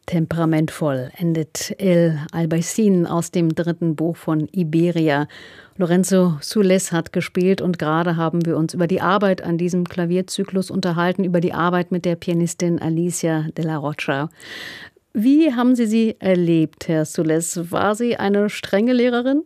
Temperamentvoll endet El Albaicín aus dem 3. Buch von Iberia. Lorenzo Soules hat gespielt und gerade haben wir uns über die Arbeit an diesem Klavierzyklus unterhalten, über die Arbeit mit der Pianistin Alicia de la Rocha. Wie haben Sie erlebt, Herr Soules? War sie eine strenge Lehrerin?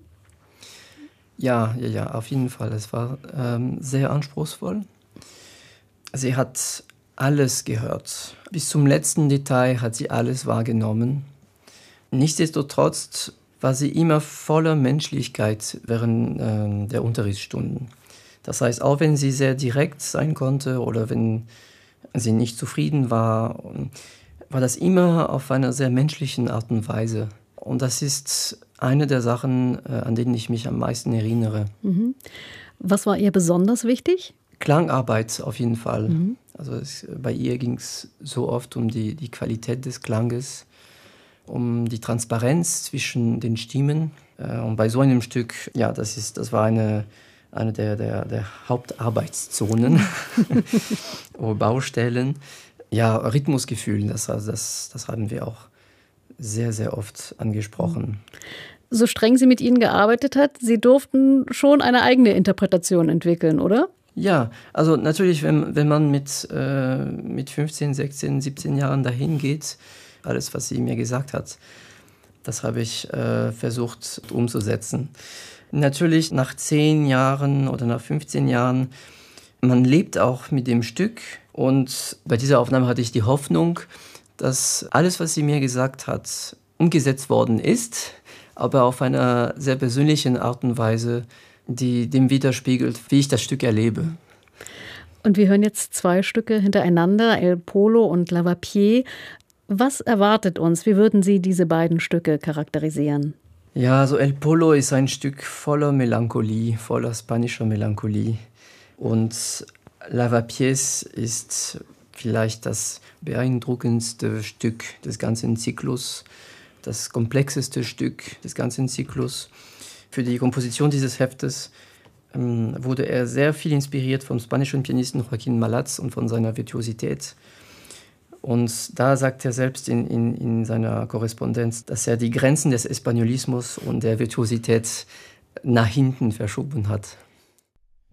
Ja, auf jeden Fall. Es war sehr anspruchsvoll. Sie hat alles gehört. Bis zum letzten Detail hat sie alles wahrgenommen. Nichtsdestotrotz war sie immer voller Menschlichkeit während der Unterrichtsstunden. Das heißt, auch wenn sie sehr direkt sein konnte oder wenn sie nicht zufrieden war, war das immer auf einer sehr menschlichen Art und Weise. Und das ist eine der Sachen, an denen ich mich am meisten erinnere. Mhm. Was war ihr besonders wichtig? Klangarbeit auf jeden Fall. Mhm. Also bei ihr ging es so oft um die Qualität des Klanges, um die Transparenz zwischen den Stimmen. Und bei so einem Stück, ja, das war eine der Hauptarbeitszonen, Baustellen. Ja, Rhythmusgefühl, das haben wir auch sehr, sehr oft angesprochen. So streng sie mit Ihnen gearbeitet hat, Sie durften schon eine eigene Interpretation entwickeln, oder? Ja, also natürlich, wenn man mit 15, 16, 17 Jahren dahin geht, alles, was sie mir gesagt hat, das habe ich versucht umzusetzen. Natürlich nach 10 Jahren oder nach 15 Jahren, man lebt auch mit dem Stück. Und bei dieser Aufnahme hatte ich die Hoffnung, dass alles, was sie mir gesagt hat, umgesetzt worden ist, aber auf einer sehr persönlichen Art und Weise, die dem widerspiegelt, wie ich das Stück erlebe. Und wir hören jetzt 2 Stücke hintereinander, El Polo und Lavapiés. Was erwartet uns? Wie würden Sie diese beiden Stücke charakterisieren? Ja, also El Polo ist ein Stück voller Melancholie, voller spanischer Melancholie. Und Lavapiés ist vielleicht das beeindruckendste Stück des ganzen Zyklus, das komplexeste Stück des ganzen Zyklus. Für die Komposition dieses Heftes wurde er sehr viel inspiriert vom spanischen Pianisten Joaquín Malats und von seiner Virtuosität. Und da sagt er selbst in seiner Korrespondenz, dass er die Grenzen des Espagnolismus und der Virtuosität nach hinten verschoben hat.